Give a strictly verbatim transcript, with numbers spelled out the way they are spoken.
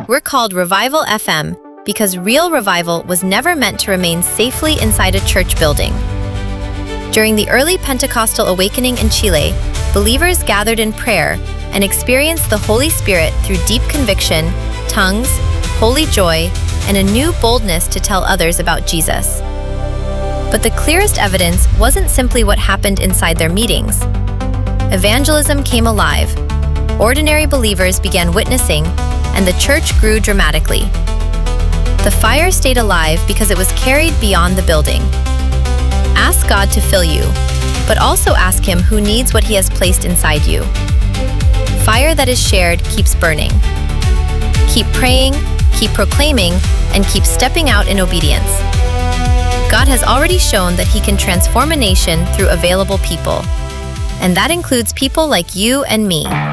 We're called Revival F M because real revival was never meant to remain safely inside a church building. During the early Pentecostal awakening in Chile, believers gathered in prayer and experienced the Holy Spirit through deep conviction, tongues, holy joy, and a new boldness to tell others about Jesus. But the clearest evidence wasn't simply what happened inside their meetings. Evangelism came alive, ordinary believers began witnessing, and the church grew dramatically. The fire stayed alive because it was carried beyond the building. Ask God to fill you, but also ask Him who needs what He has placed inside you. Fire that is shared keeps burning. Keep praying, keep proclaiming, and keep stepping out in obedience. God has already shown that He can transform a nation through available people. And that includes people like you and me.